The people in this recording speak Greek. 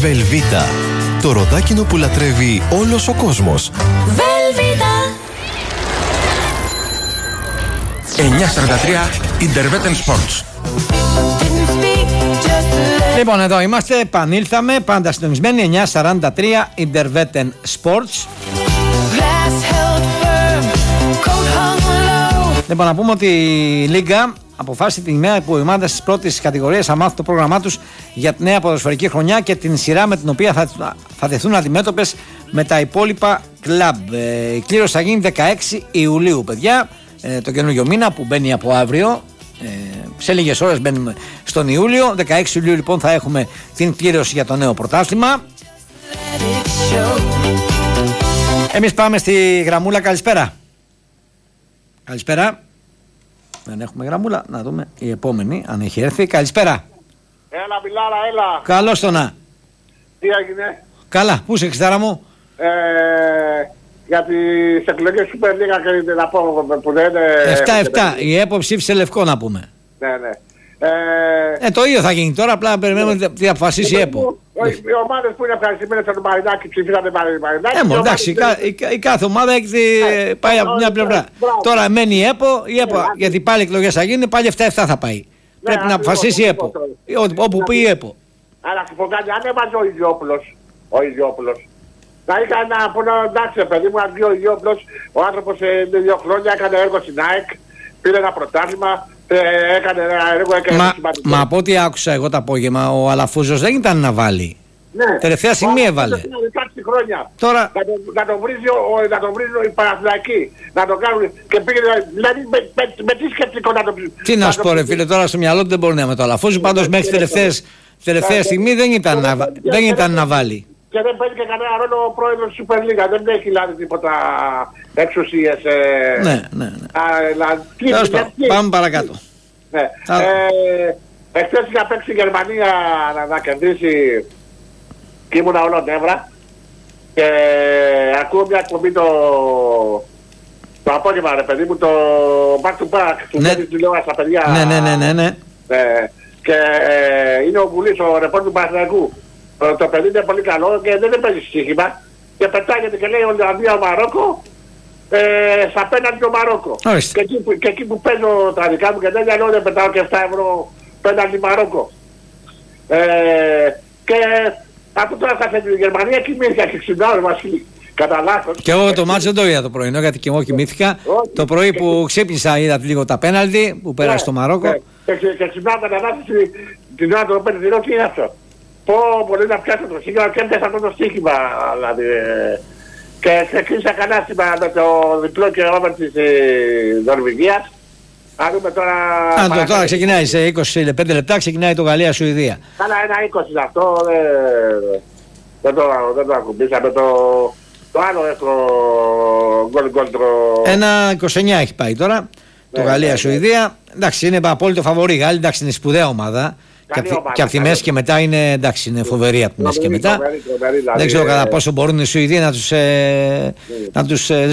Βελβίτα. Το ροδάκινο που λατρεύει όλος ο κόσμος. Βελβίτα. 9:43 Interveten Sports. Λοιπόν, εδώ είμαστε, επανήλθαμε, πάντα συντονισμένοι, 9:43 Interveten Sports. Λοιπόν, να πούμε ότι η Λίγκα αποφάσισε την ημέρα που οι ομάδες της πρώτης κατηγορίας θα μάθουν το πρόγραμμά τους για τη νέα ποδοσφαιρική χρονιά και την σειρά με την οποία θα τεθούν αντιμέτωπες με τα υπόλοιπα κλαμπ. Η κλήρωση θα γίνει 16 Ιουλίου, παιδιά, το καινούργιο μήνα που μπαίνει από αύριο. Σε λίγες ώρες μπαίνουμε στον Ιούλιο. 16 Ιουλίου λοιπόν θα έχουμε την κλήρωση για το νέο πρωτάθλημα. Εμείς πάμε στη γραμμούλα. Καλησπέρα. Καλησπέρα. Δεν έχουμε γραμμούλα. Να δούμε η επόμενη αν έχει έρθει. Καλησπέρα. Έλα Μιλάρα, έλα. Καλώς το να. Τι έγινε? Καλά, πού είσαι Χριστάρα μου? Για τις εκλογές Super League και να πω που δεν είναι... 7-7, η ΕΠΟ ψήφισε λευκό να πούμε. Ναι, ναι. Το ίδιο θα γίνει τώρα, απλά περιμένουμε τι αποφασίσει η ΕΠΟ. Οι ομάδες που είναι ευχαριστημένες από τον Μαρινάκη ψήφισαν Μαρινάκη. Εντάξει, η κάθε ομάδα έχει πάει από μια πλευρά. Τώρα μένει η ΕΠΟ, γιατί πάλι εκλογές θα γίνουν, πάλι 7-7 θα πάει. Πρέπει να αποφασίσει η ΕΠΟ, όπου πει η ΕΠΟ. Αλλά σου πω κάτι, αν έβαζε ο Ιδιόπουλος, να είχα να πω εντάξει παιδί μου, αν βγει ο Ιδιόπουλος, ο άνθρωπος 2 χρόνια έκανε έργο στην ΑΕΚ, πήρε ένα πρωτάθλημα, έκανε ένα έργο, έκανε σημαντικό. Μα από ό,τι άκουσα εγώ το απόγευμα, ο Αλαφούζος δεν ήταν να βάλει. Ναι. Τελευταία στιγμή έβαλε. Χρόνια. Τώρα... Να τον βρίζει οι Παναθηναϊκοί, να το κάνουν και πήγαινε, δηλαδή με τι σκεπτικό να το πει. Τι να σου πω ρε φίλε, τώρα στο μυαλό του δεν μπορεί να είναι με το Αλαφούζο, πάντως μέχρι τελευταία στιγμή δεν ήταν να βάλει. Και δεν παίζει και κανένα ρόλο ο πρόεδρος της Super League, δεν έχει δηλαδή τίποτα εξουσίες. Ναι. Πάμε παρακάτω. Ναι. Εχθές είχα παίξει η Γερμανία να κερδίσει και ήμουνα όλο νεύρα και ακούω μια εκπομπή το απόγευμα ρε παιδί μου, το back to back του Πέτρης του λέω στα παιδιά. Ναι. Και είναι ο Βουλής, ο ρεπόρτερ του Παναθηναϊκού. Το παιδί είναι πολύ καλό και δεν παίζει στοίχημα και πετάγεται και λέει Ολλανδία Μαρόκο στα πέναντι το Μαρόκο. Και εκεί που παίζω τα δικά μου και τέτοια λέω δεν πετάω και 7 ευρώ πέναντι Μαρόκο. Και από τώρα θα φέρει η Γερμανία κοιμήθηκα και ξυπνάω Βασίλη. Κατά λάθος. Και εγώ το μάτσο δεν το είδα το πρωινό γιατί και εγώ κοιμήθηκα. Το πρωί που ξύπνησα είδα λίγο τα πέναλτι που πέρασε στο Μαρόκο. Και ξυπνάω κατά λάθος την ώρα του 5 τι είναι αυτό. Μπορεί να πιάσω το σύγχρονο και έπιασα αυτό το στοίχημα, δηλαδή. Και ξεκίνησα κανάστημα με το διπλό και over της Νορβηγίας. Αν δούμε τώρα... Τώρα ξεκινάει σε 25 λεπτά, ξεκινάει το Γαλλία-Σουηδία. Καλά, ένα 20 είναι αυτό, δεν το ακουμπήσαμε. Το άλλο έχω γκολ Ένα 29 έχει πάει τώρα, το Γαλλία-Σουηδία. Εντάξει, είναι απόλυτο φαβορί. Η Γάλλη, εντάξει, είναι σπουδαία ομάδα. Και από τη μέση και μετά είναι, εντάξει, είναι φοβερή από τη μέση και μετά. Δεν ξέρω κατά πόσο μπορούν οι Σουηδοί να τους